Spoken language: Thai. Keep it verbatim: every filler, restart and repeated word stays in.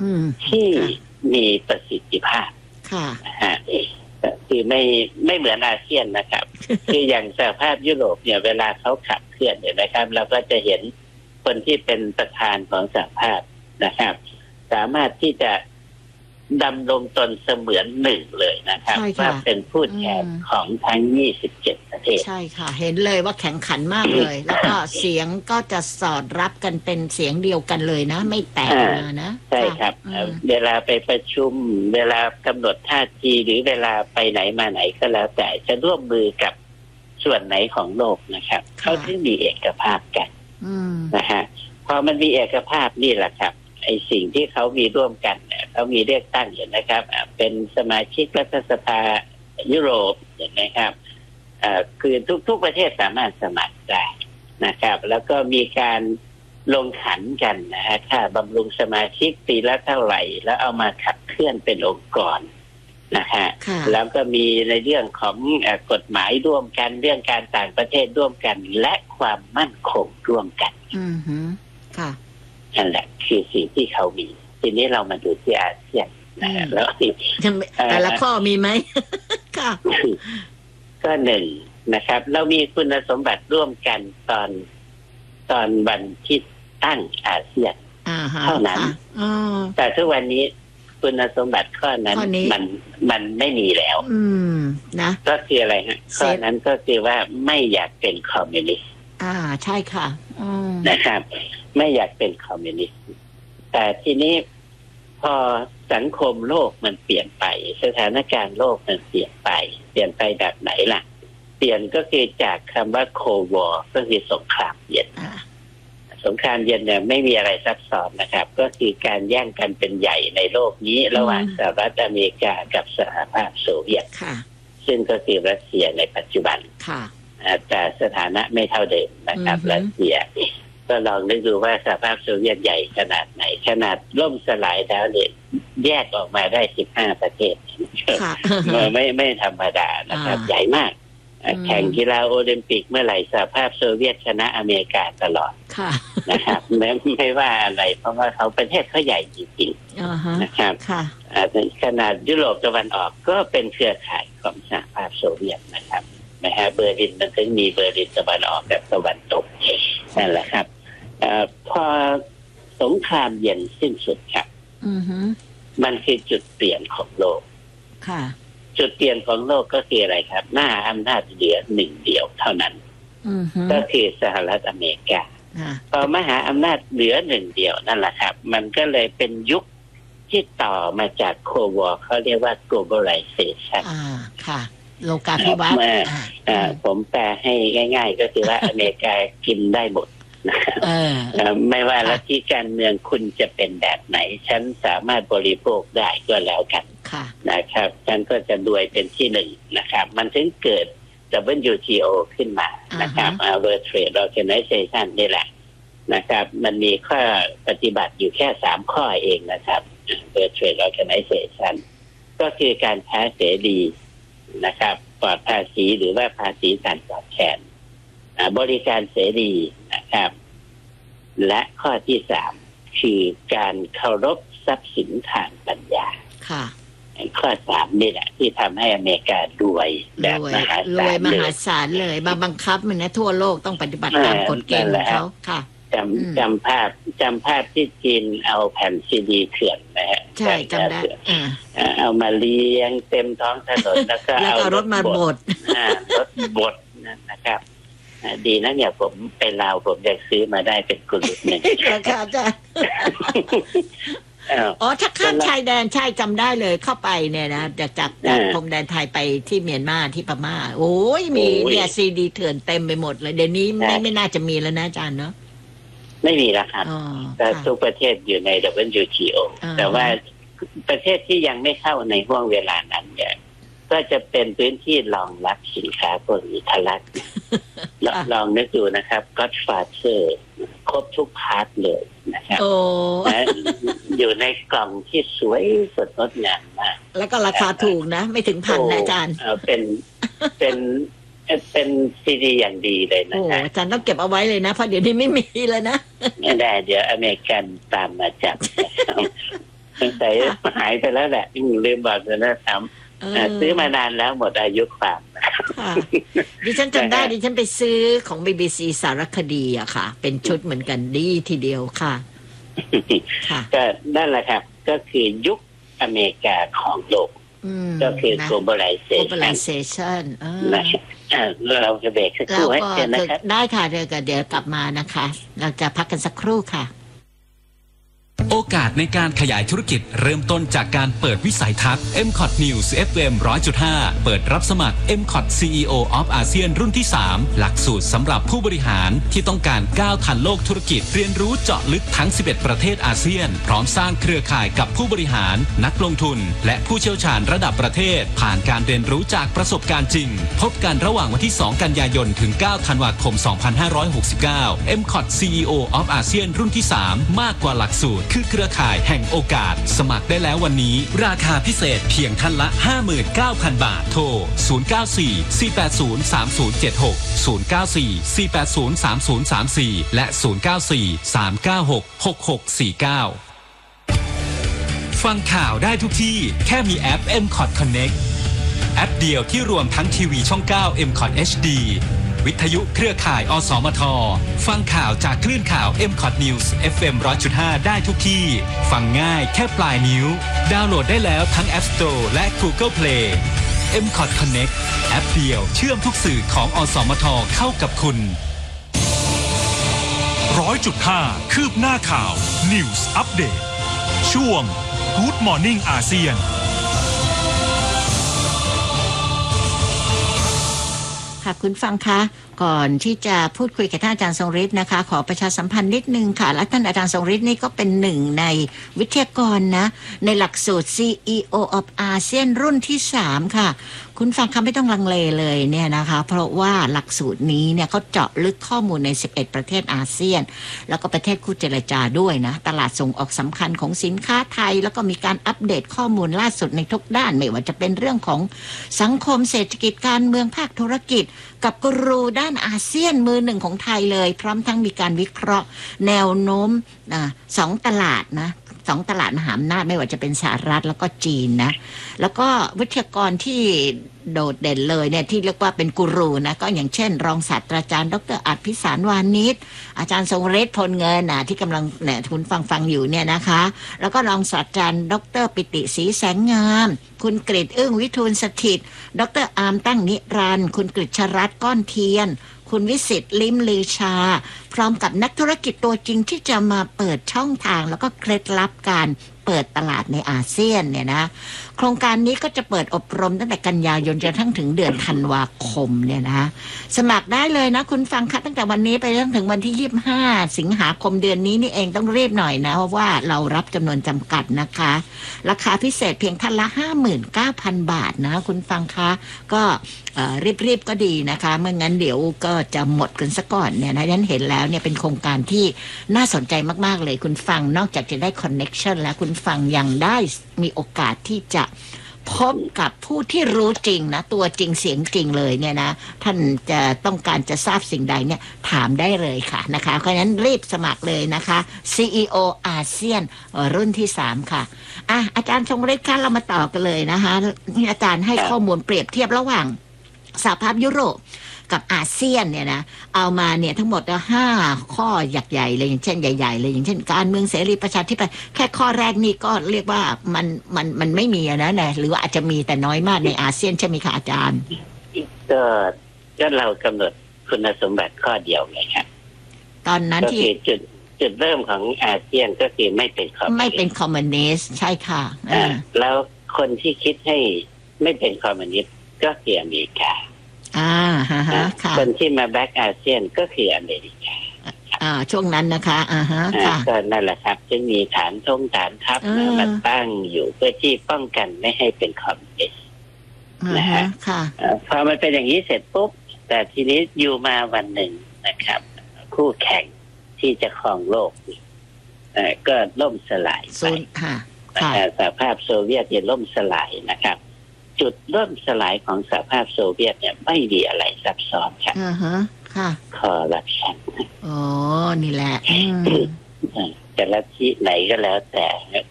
ที่มีประสิทธิภาพฮะคือไม่ไม่เหมือนอาเซียนนะครับคืออย่างสหภาพยุโรปเนี่ยเวลาเขาขับเคลื่อนเนี่ยนะครับเราก็จะเห็นคนที่เป็นประธานของสหภาพนะครับสามารถที่จะดำรงตนเสมือนหนึ่งเลยนะครับว่าเป็นผู้แทนของทั้งยี่สิบเจ็ดประเทศใช่ค่ะเห็นเลยว่าแข่งขันมากเลยแล้วก็เสียงก็จะสอดรับกันเป็นเสียงเดียวกันเลยนะไม่แตกมานะใช่ครับเวลาไปประชุมเวลากำหนดท่าทีหรือเวลาไปไหนมาไหนก็แล้วแต่จะร่วมมือกับส่วนไหนของโลกนะครับเขาถึงมีเอกภาพกันนะฮะพอมันมีเอกภาพนี่แหละครับไอ้สิ่งที่เขามีร่วมกันเนี่ยเขามีเลือกตั้งอยู่นะครับเป็นสมาชิกรัฐสภายุโรปอย่างนี้ครับคือทุกๆประเทศสามารถสมัครได้นะครับแล้วก็มีการลงขันกันนะฮะค่าบำรุงสมาชิกปีละเท่าไหร่แล้วเอามาขับเคลื่อนเป็นองค์กรนะฮะแล้วก็มีในเรื่องของกฎหมายร่วมกันเรื่องการต่างประเทศร่วมกันและความมั่นคงร่วมกันอือฮึค่ะนั่นแหละคือสิ่งที่เขามีทีนี้เรามาดูที่อาเซียนนะแล้วแต่ละข้อมีไหมค่ะก็หนึ่งนะครับเรามีคุณสมบัติร่วมกันตอนตอนวันที่ตั้งอาเซียนเท่านั้นแต่ทุกวันนี้คุณสมบัติข้อนั้นมันมันไม่มีแล้วนะก็คืออะไรฮะข้อนั้นก็คือว่าไม่อยากเป็นคอมมิวนิสต์อ่าใช่ค่ะนะครับไม่อยากเป็นคอมมิวนิสต์แต่ทีนี้พอสังคมโลกมันเปลี่ยนไปสถานการณ์โลกมันเปลี่ยนไปเปลี่ยนไปแบบไหนล่ะเปลี่ยนก็คือจากคำว่าโควอร์ก็คือสงครามเย็นสงครามเย็นเนี่ยไม่มีอะไรซับซ้อนนะครับก็คือการแย่งกันเป็นใหญ่ในโลกนี้ระหว่างสหรัฐอเมริกากับสหภาพโซเวียตซึ่งก็คือรัสเซียในปัจจุบันแต่สถานะไม่เท่าเดิมนะครับรัสเซียก็ลองนึกดูว่าสหภาพโซเวียตใหญ่ขนาดไหนขนาดล่มสลายแล้วเนี่ยแยกออกมาได้สิบห้าประเทศไม่ไม่ธรรมดานะครับใหญ่มากแข่งกีฬาโอลิมปิกเมื่อไหร่สหภาพโซเวียตชนะอเมริกาตลอดนะครับไม่ไม่ว่าอะไรเพราะว่าเขาประเทศเขาใหญ่จริงๆนะครับขนาดยุโรปตะวันออกก็เป็นเครือข่ายของสหภาพโซเวียตนะครับนะฮะเบอร์ลินมันถึงมีเบอร์ลินตะวันออกกับตะวันตกนั่นแหละครับพอสงครามเย็นสิ้นสุดครับมันคือจุดเปลี่ยนของโลกจุดเปลี่ยนของโลกก็คืออะไรครับหน้าอำนาจเหลือหนึ่งเดียวเท่านั้นก็คือสหรัฐอเมริกาพอมหาอำนาจเหลือหนึ่งเดียวนั่นแหละครับมันก็เลยเป็นยุคที่ต่อมาจากโควอร์เขาเรียกว่า globalization อ่าค่ะโลกาภิวัตน์ผมแปลให้ง่ายๆก็คือว่าอเมริกากินได้หมดไม่ว่าลัทธิการเมืองคุณจะเป็นแบบไหนฉันสามารถบริโภคได้ก็แล้วกันนะครับฉันก็จะรวยเป็นที่หนึ่งนะครับมันถึงเกิด ดับเบิลยู ที โอ ขึ้นมานะครับ World Trade Organization นี่แหละนะครับมันมีข้อปฏิบัติอยู่แค่สามข้อเองนะครับ World Trade Organization ก็คือการค้าเสรีนะครับปลอดภาษีหรือว่าภาษีการตอบแทนบริการเสรีนะครับและข้อที่สามคือการเคารพทรัพย์สินทางปัญญาค่ะข้อสามนี่แหละที่ทำให้อเมริการวยแบบมหาศาลรวยมหาศาลเลยบางบังคับมันนะทั่วโลกต้องปฏิบัติตามกฎเกณฑ์ของเขาค่ะจำจำภาพจำภาพที่จีนเอาแผ่นซีดีเถื่อนนะฮะใช่จำได้เอามาเลี้ยงเต็มท้องถนนแล้วก็เอารถมาบดรถบดนะครับดีนะเนี่ยผมไปลาวผมอยากซื้อมาได้เป็นกุลุหนึ่งราคาจ้ะอ๋อถ้าข้ามชายแดนใช่จำได้เลยเข้าไปเนี่ยนะจากจากพรมแดนไทยไปที่เมียนมาที่พม่าโอ้ยมีเนี่ยซีดีเถื่อนเต็มไปหมดเลยเดี๋ยวนี้ไม่ไม่น่าจะมีแล้วนะอาจารย์เนาะไม่มีแล้วครับแต่ทุกประเทศอยู่ใน ดับเบิลยู ที โอ แต่ว่าประเทศที่ยังไม่เข้าในห่วงเวลานั้นเนี่ยก็จะเป็นพื้นที่รองรับสินค้าพวกนี้ทะลักลองนึกดูนะครับ Godfather ครบทุกพาร์ทเลยนะครับอยู่ในกล่องที่สวยสดงดงามมากแล้วก็ราคาถูกนะไม่ถึงพันนะอาจารย์เป็นเป็นเป็นซีดีอย่างดีเลยนะครับอาจารย์ต้องเก็บเอาไว้เลยนะเพราะเดี๋ยวนี้ไม่มีเลยนะไม่ได้เดี๋ยวอเมริกันตามมาจับสัยหายไปแล้วแหละลืมบอกเลยนะทำซื้อมานานแล้วหมดอายุความดิฉันจำได้ดิฉันไปซื้อของ บี บี ซี สารคดีอะค่ะเป็นชุดเหมือนกันดีทีเดียวค่ะก็นั่นแหละครับก็คือยุคอเมริกาของโลกก็คือ globalization เราจะเบรกสักครู่ให้เจนนะครับได้ค่ะเดี๋ยวเดี๋ยวกลับมานะคะเราจะพักกันสักครู่ค่ะโอกาสในการขยายธุรกิจเริ่มต้นจากการเปิดวิสัยทัศน์ เอ็ม คอท News เอฟ เอ็ม หนึ่งร้อยจุดห้า เปิดรับสมัคร เอ็ม คอท ซี อี โอ of อาเซียนรุ่นที่สามหลักสูตรสำหรับผู้บริหารที่ต้องการก้าวทันโลกธุรกิจเรียนรู้เจาะลึกทั้งสิบเอ็ดประเทศอาเซียนพร้อมสร้างเครือข่ายกับผู้บริหารนักลงทุนและผู้เชี่ยวชาญระดับประเทศผ่านการเรียนรู้จากประสบการณ์จริงพบกันระหว่างวันที่สองกันยายนถึงเก้าธันวาคมสองพันห้าร้อยหกสิบเก้า เอ็ม คอท ซี อี โอ of อาเซียนรุ่นที่สามมากกว่าหลักสูตรคือเครือข่ายแห่งโอกาสสมัครได้แล้ววันนี้ราคาพิเศษเพียงท่านละ ห้าหมื่นเก้าพัน บาทโทรศูนย์ เก้า สี่ สี่ แปด ศูนย์ สาม ศูนย์ เจ็ด หก ศูนย์ เก้า สี่ สี่ แปด ศูนย์ สาม ศูนย์ สาม สี่และศูนย์ เก้า สี่ สาม เก้า หก หก หก สี่ เก้าฟังข่าวได้ทุกที่แค่มีแอป เอ็ม คอท Connect แอปเดียวที่รวมทั้งทีวีช่องเก้า เอ็ม คอท เอช ดี วิทยุเครือข่ายอสมทฟังข่าวจากคลื่นข่าว เอ็ม คอท News เอฟ เอ็ม หนึ่งร้อยจุดห้า ได้ทุกที่ฟังง่ายแค่ปลายนิ้วดาวน์โหลดได้แล้วทั้ง App Store และ Google Play เอ็ม คอท Connect แอปเดียวเชื่อมทุกสื่อของอสมทเข้ากับคุณหนึ่งร้อยจุดห้า คืบหน้าข่าว News Update ช่วง Good Morning อาเซียนค่ะคุณฟังคะก่อนที่จะพูดคุยกับท่านอาจารย์ทรงฤทธิ์นะคะขอประชาสัมพันธ์นิดนึงค่ะและท่านอาจารย์ทรงฤทธิ์นี่ก็เป็นหนึ่งในวิทยากรนะในหลักสูตร ซี อี โอ of อาเซียนรุ่นที่สามค่ะคุณฟังคะไม่ต้องลังเลเลยเนี่ยนะคะเพราะว่าหลักสูตรนี้เนี่ยเขาเจาะลึกข้อมูลในสิบเอ็ดประเทศอาเซียนแล้วก็ประเทศคู่เจรจาด้วยนะตลาดส่งออกสำคัญของสินค้าไทยแล้วก็มีการอัปเดตข้อมูลล่าสุดในทุกด้านไม่ว่าจะเป็นเรื่องของสังคมเศรษฐกิจการเมืองภาคธุรกิจกับกูรูด้านอาเซียนมือหนึ่งของไทยเลยพร้อมทั้งมีการวิเคราะห์แนวโน้มอ่าสองตลาดนะสองตลาดมหาอำนาจไม่ว่าจะเป็นสหรัฐแล้วก็จีนนะแล้วก็วิทยากรที่โดดเด่นเลยเนี่ยที่เรียกว่าเป็นกูรูนะก็อย่างเช่นรองศาสตราจารย์ดร.อภิสารวานิชอาจารย์ทรงฤทธิ์พลเงินนะที่กำลังเนี่ยคุณฟังฟังอยู่เนี่ยนะคะแล้วก็รองศาสตราจารย์ดร.ปิติศรีแสงงามคุณกฤษอึ้งวิทูลสถิตดร.อาร์มตั้งนิรันดร์คุณกฤษชรัตน์ก้อนเทียนคุณวิสิทธิ์ลิ้มลือชาพร้อมกับนักธุรกิจตัวจริงที่จะมาเปิดช่องทางแล้วก็เคล็ดลับการเปิดตลาดในอาเซียนเนี่ยนะโครงการนี้ก็จะเปิดอบรมตั้งแต่กันยายนจนทั้งถึงเดือนธันวาคมเนี่ยนะสมัครได้เลยนะคุณฟังคะตั้งแต่วันนี้ไปจนถึงวันที่ยี่สิบห้าสิงหาคมเดือนนี้นี่เองต้องรีบหน่อยนะเพราะว่าเรารับจำนวนจำกัดนะคะราคาพิเศษเพียงท่านละ ห้าหมื่นเก้าพัน บาทนะคุณฟังคะก็รีบๆก็ดีนะคะเมื่องั้นเดี๋ยวก็จะหมดกันซะก่อนเนี่ยนะฉันเห็นแล้วเนี่ยเป็นโครงการที่น่าสนใจมากๆเลยคุณฟังนอกจากจะได้คอนเน็กชันแล้วคุณฟังยังได้มีโอกาสที่จะพบกับผู้ที่รู้จริงนะตัวจริงเสียงจริงเลยเนี่ยนะท่านจะต้องการจะทราบสิ่งใดเนี่ยถามได้เลยค่ะนะคะเพราะฉะนั้นรีบสมัครเลยนะคะ ซี อี โอ อาเซียนรุ่นที่สามค่ะอ่ะอาจารย์ทรงฤทธิ์คะเรามาต่อกันเลยนะคะอาจารย์ให้ข้อมูลเปรียบเทียบระหว่างสหภาพยุโรปกับอาเซียนเนี่ยนะเอามาเนี่ยทั้งหมดห้าข้อใหญ่ๆเลยอย่างเช่นใหญ่ๆเลยอย่างเช่นการเมืองเสรีประชาธิปไตยแค่ข้อแรกนี่ก็เรียกว่ามันมันมันไม่มีนะนะหรือว่าอาจจะมีแต่น้อยมากในอาเซียนใช่ไหมคะอาจารย์ก็ก็เรากำหนดคุณสมบัติข้อเดียวเลยครับตอนนั้นที่จุดจุดเริ่มของอาเซียนก็คือไม่เป็นคอมมิวนิสต์ไม่เป็นคอมมิวนิสต์ใช่ค่ะแล้วคนที่คิดให้ไม่เป็นคอมมิวนิสต์ก็คืออเมริกาอ่าฮะค่ะคนที่มาแบ็กอาเซียนก็คืออเมริกาอ่าช่วงนั้นนะคะอ่าฮะค่ะก็นั่นแหละครับจึงมีฐานทงฐานทัพมาตั้งอยู่เพื่อที่ป้องกันไม่ให้เป็นคอมมิวนิสต์นะฮะค่ะพอมันเป็นอย่างนี้เสร็จปุ๊บแต่ทีนี้อยู่มาวันหนึ่งนะครับคู่แข่งที่จะครองโลกก็ล่มสลายไปสหภาพโซเวียตจะล่มสลายนะครับจุดเริ่มสลายของสหภาพโซเวียตเนี่ยไม่มีอะไรซับซ้อนครับอ่าฮะค่ะคอร์รัปชันอ๋อนี่แหละแต่ละที่ไหนก็แล้วแต่